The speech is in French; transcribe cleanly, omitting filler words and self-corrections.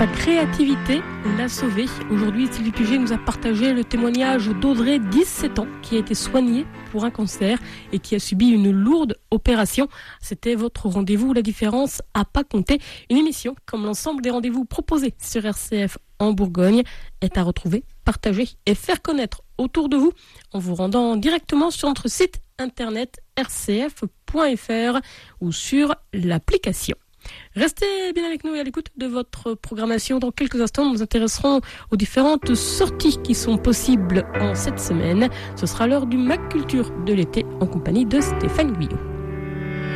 Sa créativité l'a sauvé. Aujourd'hui, Sylvie Puget nous a partagé le témoignage d'Audrey, 17 ans, qui a été soignée pour un cancer et qui a subi une lourde opération. C'était votre rendez-vous, la différence à pas compter. Une émission, comme l'ensemble des rendez-vous proposés sur RCF en Bourgogne, est à retrouver, partager et faire connaître autour de vous en vous rendant directement sur notre site internet rcf.fr ou sur l'application. Restez bien avec nous et à l'écoute de votre programmation. Dans quelques instants, nous nous intéresserons aux différentes sorties qui sont possibles en cette semaine. Ce sera l'heure du Mac Culture de l'été en compagnie de Stéphane Guyot.